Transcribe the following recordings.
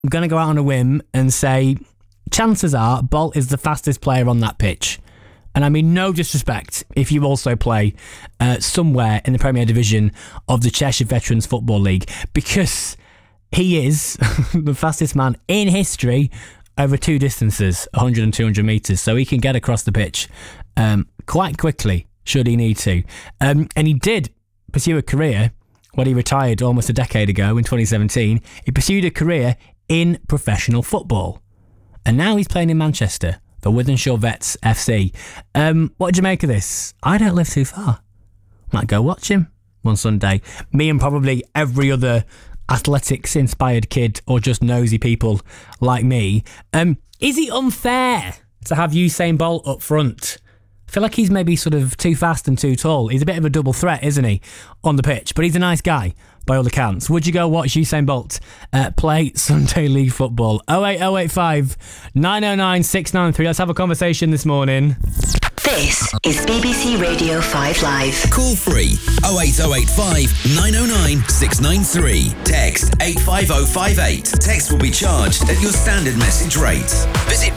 going to go out on a whim and say, chances are Bolt is the fastest player on that pitch. And I mean no disrespect if you also play somewhere in the Premier Division of the Cheshire Veterans Football League, because he is the fastest man in history over two distances, 100 and 200 metres. So he can get across the pitch quite quickly, should he need to. And he did pursue a career when he retired almost a decade ago in 2017. He pursued a career in professional football. And now he's playing in Manchester for Wythenshawe Vets FC. What do you make of this? I don't live too far. Might go watch him one Sunday. Me and probably every other athletics-inspired kid or just nosy people like me. Is it unfair to have Usain Bolt up front? I feel like he's maybe sort of too fast and too tall. He's a bit of a double threat, isn't he, on the pitch? But he's a nice guy, by all accounts. Would you go watch Usain Bolt play Sunday League football? 08085 909 693. Let's have a conversation this morning. This is BBC Radio 5 Live. Call free 08085 909 693. Text 85058. Text will be charged at your standard message rate. Visit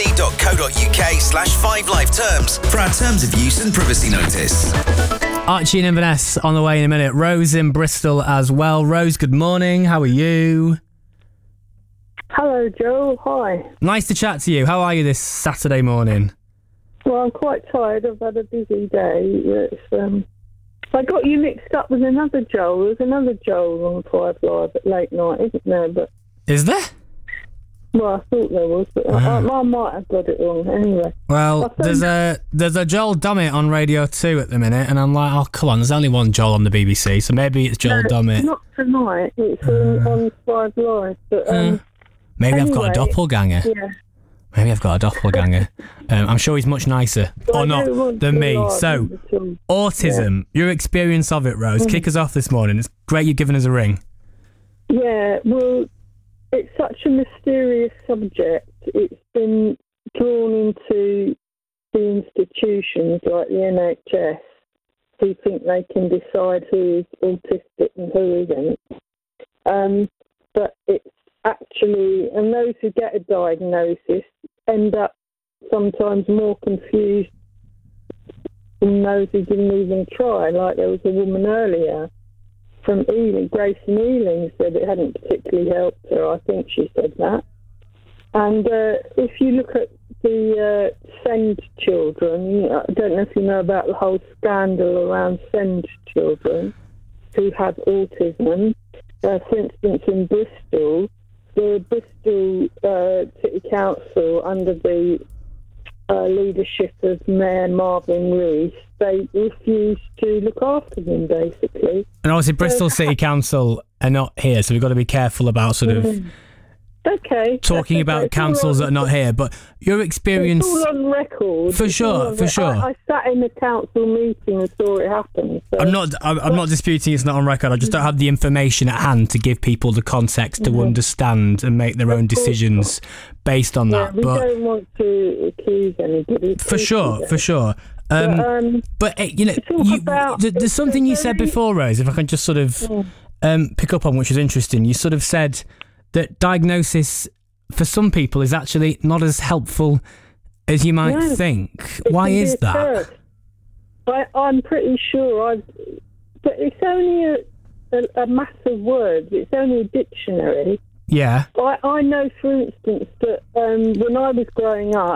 bbc.co.uk/5live terms for our terms of use and privacy notice. Archie and Inverness on the way in a minute. Rose in Bristol as well. Rose, good morning. How are you? Hello, Joe. Hi. Nice to chat to you. How are you this Saturday morning? Well, I'm quite tired. I've had a busy day. I got you mixed up with another Joel. There's another Joel on 5 Live at late night, isn't there? But is there? Well, I thought there was, but I might have got it wrong. Anyway. Well, there's a Joel Dommett on Radio 2 at the minute, and I'm like, oh, come on, there's only one Joel on the BBC, so maybe it's Joel Dommett. Not tonight. It's on 5 Live. But, maybe anyway, I've got a doppelganger. Yeah. Maybe I've got a doppelganger. I'm sure he's much nicer, or not, than me. So, autism, your experience of it, Rose. Kick us off this morning. It's great you've given us a ring. Yeah, well, it's such a mysterious subject. It's been drawn into the institutions like the NHS, who think they can decide who is autistic and who isn't. But it's actually, and those who get a diagnosis end up sometimes more confused than those who didn't even try. Like there was a woman earlier from Ealing, Grace in Ealing, said it hadn't particularly helped her. I think she said that. And if you look at the SEND children, I don't know if you know about the whole scandal around SEND children who have autism. For instance, in Bristol, the Bristol City Council, under the leadership of Mayor Marvin Rees, they refused to look after them, basically. And obviously Bristol City Council are not here, so we've got to be careful about sort of talking about councils that are not here. But your experience... It's all on record. For sure. I sat in the council meeting and saw it happen. So. I'm not disputing it's not on record. I just don't have the information at hand to give people the context to understand and make their own decisions based on that. We don't want to accuse anybody. For sure. But there's something you said before, Rose, if I can just sort of pick up on, which is interesting. You sort of said that diagnosis for some people is actually not as helpful as you might think. Why is that? I'm pretty sure but it's only a mass of words. It's only a dictionary. Yeah. I know, for instance, that when I was growing up,